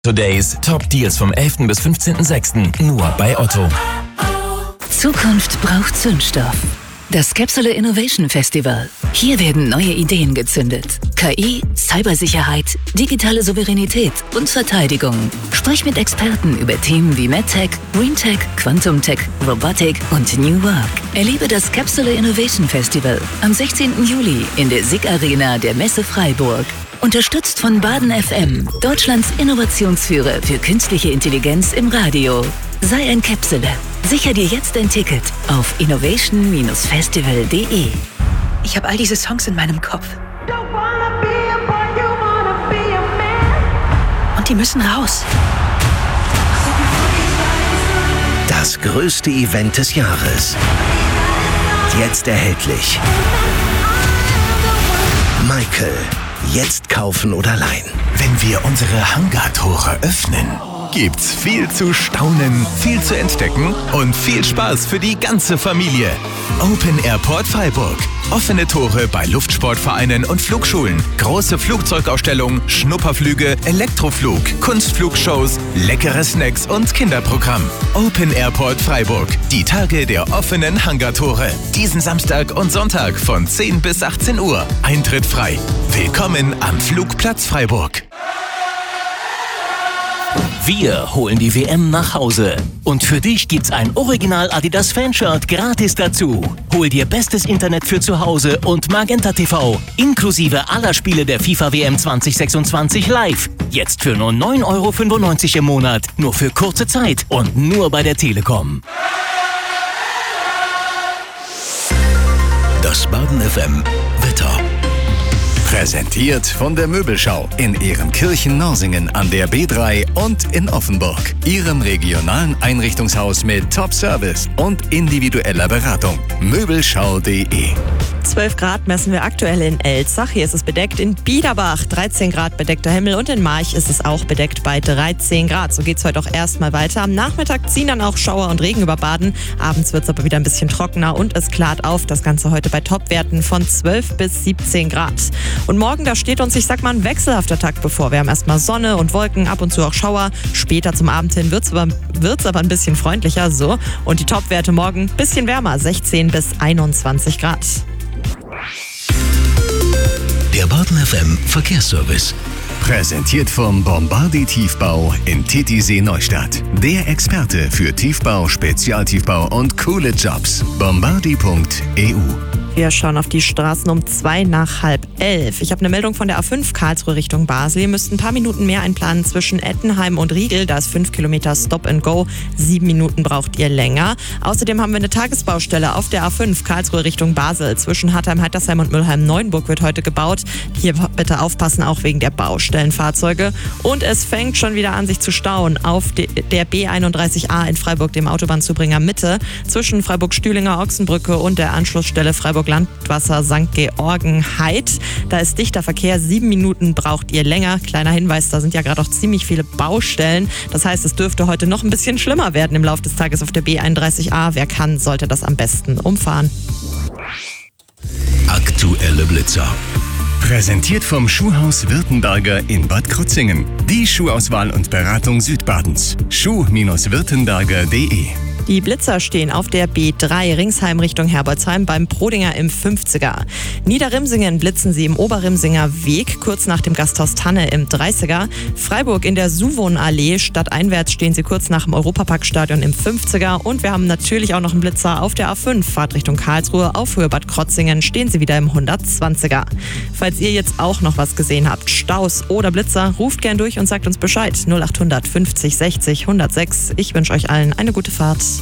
Today's Top Deals vom 11. bis 15.06. nur bei Otto. Zukunft braucht Zündstoff. Das Capsule Innovation Festival. Hier werden neue Ideen gezündet. KI, Cybersicherheit, digitale Souveränität und Verteidigung. Sprich mit Experten über Themen wie MedTech, GreenTech, Quantum Tech, Robotik und New Work. Erlebe das Capsule Innovation Festival am 16. Juli in der SIG Arena der Messe Freiburg. Unterstützt von Baden FM, Deutschlands Innovationsführer für künstliche Intelligenz im Radio. Sei ein Capsule. Sicher dir jetzt ein Ticket auf innovation-festival.de. Ich habe all diese Songs in meinem Kopf. Und die müssen raus. Das größte Event des Jahres. Jetzt erhältlich. Michael. Jetzt kaufen oder leihen. Wenn wir unsere Hangartore öffnen, gibt's viel zu staunen, viel zu entdecken und viel Spaß für die ganze Familie. Open Airport Freiburg. Offene Tore bei Luftsportvereinen und Flugschulen. Große Flugzeugausstellung, Schnupperflüge, Elektroflug, Kunstflugshows, leckere Snacks und Kinderprogramm. Open Airport Freiburg. Die Tage der offenen Hangartore. Diesen Samstag und Sonntag von 10 bis 18 Uhr. Eintritt frei. Willkommen am Flugplatz Freiburg. Wir holen die WM nach Hause. Und für dich gibt's ein Original Adidas Fanshirt gratis dazu. Hol dir bestes Internet für zu Hause und Magenta TV, inklusive aller Spiele der FIFA WM 2026 live. Jetzt für nur 9,95 € im Monat, nur für kurze Zeit und nur bei der Telekom. Das Baden FM Wetter. Präsentiert von der Möbelschau in Ehrenkirchen-Norsingen an der B3 und in Offenburg. Ihrem regionalen Einrichtungshaus mit Top-Service und individueller Beratung. Möbelschau.de. 12 Grad messen wir aktuell in Elzach. Hier ist es bedeckt. In Biederbach 13 Grad bedeckter Himmel und in March ist es auch bedeckt bei 13 Grad. So geht es heute auch erstmal weiter. Am Nachmittag ziehen dann auch Schauer und Regen über Baden. Abends wird es aber wieder ein bisschen trockener und es klart auf. Das Ganze heute bei Topwerten von 12 bis 17 Grad. Und morgen, da steht uns, ich sag mal, ein wechselhafter Tag bevor. Wir haben erstmal Sonne und Wolken, ab und zu auch Schauer. Später zum Abend hin wird's aber ein bisschen freundlicher. So. Und die Topwerte morgen ein bisschen wärmer, 16 bis 21 Grad. Der Baden FM Verkehrsservice. Präsentiert vom Bombardi Tiefbau in Titisee Neustadt. Der Experte für Tiefbau, Spezialtiefbau und coole Jobs. Bombardi.eu. Wir schauen auf die Straßen um 11:02. Ich habe eine Meldung von der A5 Karlsruhe Richtung Basel. Ihr müsst ein paar Minuten mehr einplanen zwischen Ettenheim und Riegel. Da ist 5 Kilometer Stop and Go. 7 Minuten braucht ihr länger. Außerdem haben wir eine Tagesbaustelle auf der A5 Karlsruhe Richtung Basel. Zwischen Hartheim, Heitersheim und Mülheim-Neuenburg wird heute gebaut. Hier bitte aufpassen, auch wegen der Baustellenfahrzeuge. Und es fängt schon wieder an, sich zu stauen auf der B31A in Freiburg, dem Autobahnzubringer Mitte. Zwischen Freiburg-Stühlinger Ochsenbrücke und der Anschlussstelle Freiburg-Landwasser St. Georgenheit. Da ist dichter Verkehr, 7 Minuten braucht ihr länger. Kleiner Hinweis, da sind ja gerade auch ziemlich viele Baustellen. Das heißt, es dürfte heute noch ein bisschen schlimmer werden im Laufe des Tages auf der B31A. Wer kann, sollte das am besten umfahren. Aktuelle Blitzer. Präsentiert vom Schuhhaus Württemberger in Bad Krozingen. Die Schuhauswahl und Beratung Südbadens. schuh-württemberger.de. Die Blitzer stehen auf der B3 Ringsheim Richtung Herbolzheim beim Prodinger im 50er. Niederrimsingen blitzen sie im Oberrimsinger Weg, kurz nach dem Gasthaus Tanne im 30er. Freiburg in der Suwonallee stadteinwärts stehen sie kurz nach dem Europaparkstadion im 50er. Und wir haben natürlich auch noch einen Blitzer auf der A5, Fahrt Richtung Karlsruhe, auf Höhe Bad Krotzingen stehen sie wieder im 120er. Falls ihr jetzt auch noch was gesehen habt, Staus oder Blitzer, ruft gern durch und sagt uns Bescheid. 0800 50 60 106. Ich wünsche euch allen eine gute Fahrt.